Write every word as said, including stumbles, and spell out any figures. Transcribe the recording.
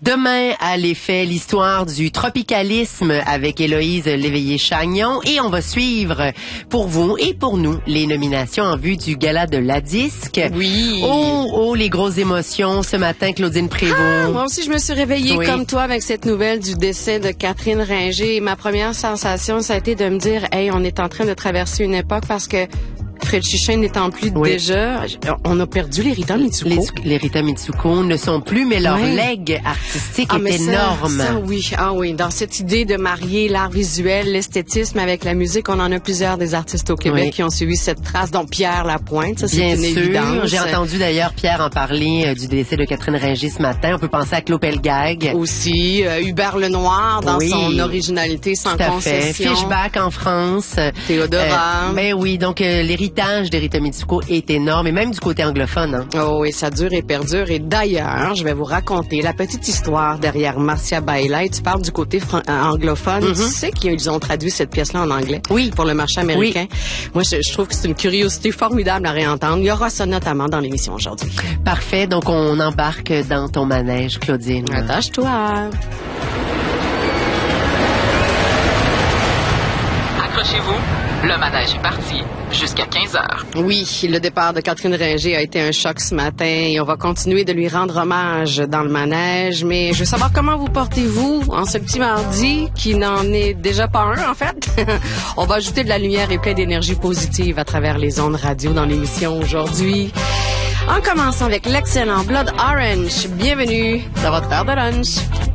Demain, à l'effet, l'histoire du tropicalisme avec Héloïse Léveillé-Chagnon et on va suivre pour vous et pour nous les nominations en vue du gala de la disque. Oui. Oh, oh, les grosses émotions ce matin, Claudine Prévost. Ah, moi aussi, je me suis réveillée Oui. comme toi avec cette nouvelle du décès de Catherine Ringer. Et ma première sensation, ça a été de me dire, hey, on est en train de traverser une époque parce que Fred Chichin n'étant plus Oui. déjà, on a perdu les Rita Mitsuko. Les, les Rita Mitsuko ne sont plus, mais leur Oui. legs artistique Ah, est mais ça, énorme. Ça, oui, ah oui, dans cette idée de marier l'art visuel, l'esthétisme avec la musique, on en a plusieurs des artistes au Québec Oui. qui ont suivi cette trace, dont Pierre Lapointe, ça c'est Bien une sûr, évidence. j'ai entendu d'ailleurs Pierre en parler euh, du décès de Catherine Ringer ce matin. On peut penser à Claude Pelgag. Aussi, euh, Hubert Lenoir dans Oui. son originalité sans Tout à fait. concession. Fishback en France. Théodora. Euh, ben oui, donc euh, l'héritage de Rita Mitsuko est énorme, et même du côté anglophone. Hein. Oh, et ça dure et perdure. Et d'ailleurs, je vais vous raconter la petite histoire derrière Marcia Bailey. Tu parles du côté fran- euh, anglophone. Mm-hmm. Tu sais qu'ils ont traduit cette pièce-là en anglais? Oui. Pour le marché américain. Moi, je, je trouve que c'est une curiosité formidable à réentendre. Il y aura ça notamment dans l'émission aujourd'hui. Parfait, donc on embarque dans ton manège, Claudine. Attache-toi. Accrochez-vous, le manège est parti jusqu'à quinze heures. Oui, le départ de Catherine Ringer a été un choc ce matin et on va continuer de lui rendre hommage dans le manège. Mais je veux savoir comment vous portez-vous en ce petit mardi qui n'en est déjà pas un, en fait. On va ajouter de la lumière et plein d'énergie positive à travers les ondes radio dans l'émission aujourd'hui. En commençant avec l'excellent Blood Orange. Bienvenue dans votre heure de lunch.